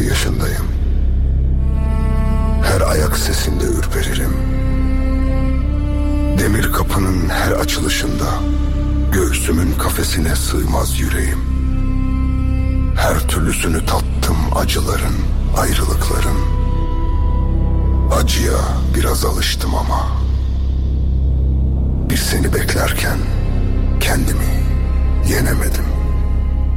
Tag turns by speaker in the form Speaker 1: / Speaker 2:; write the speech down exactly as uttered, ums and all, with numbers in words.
Speaker 1: yaşındayım. Her ayak sesinde ürperirim. Demir kapının her açılışında göğsümün kafesine sığmaz yüreğim. Her türlüsünü tattım acıların, ayrılıkların. Acıya biraz alıştım ama bir seni beklerken kendimi yenemedim.